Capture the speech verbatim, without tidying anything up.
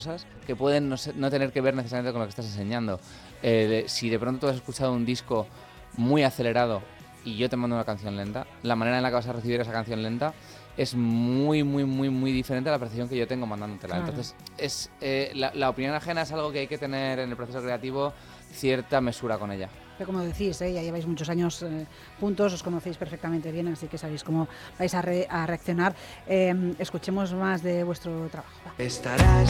cosas que pueden no, ser, no tener que ver necesariamente con lo que estás enseñando. Eh, de, si de pronto tú has escuchado un disco muy acelerado y yo te mando una canción lenta, la manera en la que vas a recibir esa canción lenta es muy, muy, muy, muy diferente a la percepción que yo tengo mandándotela. Claro. Entonces, es eh, la, la opinión ajena es algo que hay que tener en el proceso creativo cierta mesura con ella. Pero como decís, ¿eh? Ya lleváis muchos años eh, juntos, os conocéis perfectamente bien, así que sabéis cómo vais a, re a reaccionar. Eh, escuchemos más de vuestro trabajo. Va. Estarás